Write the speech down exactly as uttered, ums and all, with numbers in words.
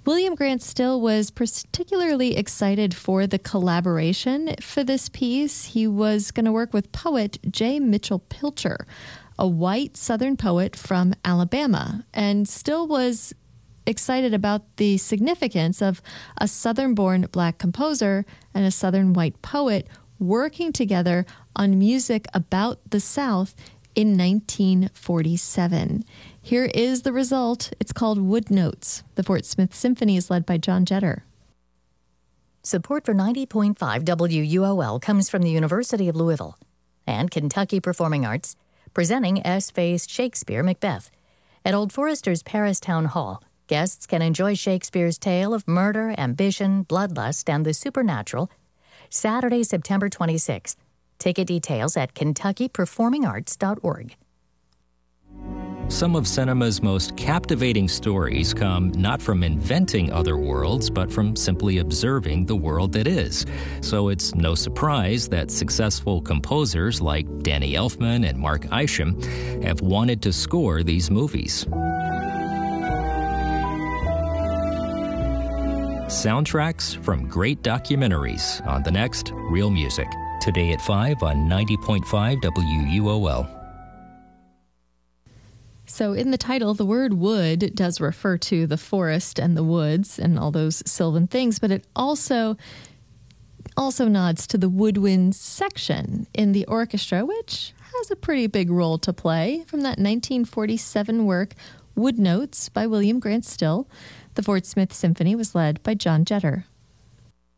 William Grant Still was particularly excited for the collaboration for this piece. He was going to work with poet J. Mitchell Pilcher, a white Southern poet from Alabama, and Still was excited about the significance of a Southern-born Black composer and a Southern white poet working together on music about the South in nineteen forty-seven. Here is the result. It's called Wood Notes. The Fort Smith Symphony is led by John Jetter. Support for ninety point five W U O L comes from the University of Louisville and Kentucky Performing Arts, presenting S-Faced Shakespeare Macbeth. At Old Forester's Paris Town Hall, guests can enjoy Shakespeare's tale of murder, ambition, bloodlust, and the supernatural Saturday, September twenty-sixth. Ticket details at kentucky performing arts dot org. Some of cinema's most captivating stories come not from inventing other worlds, but from simply observing the world that is. So it's no surprise that successful composers like Danny Elfman and Mark Isham have wanted to score these movies. Soundtracks from great documentaries on the next Real Music. Today at five on ninety point five W U O L. So in the title, the word wood does refer to the forest and the woods and all those sylvan things, but it also also nods to the woodwind section in the orchestra, which has a pretty big role to play from that nineteen forty-seven work, Wood Notes by William Grant Still. The Fort Smith Symphony was led by John Jetter.